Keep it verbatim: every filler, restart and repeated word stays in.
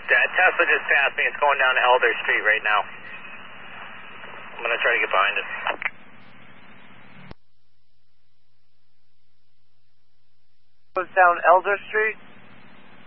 That Tesla just passed me. It's going down to Elder Street right now. I'm going to try to get behind it. Goes down Elder Street?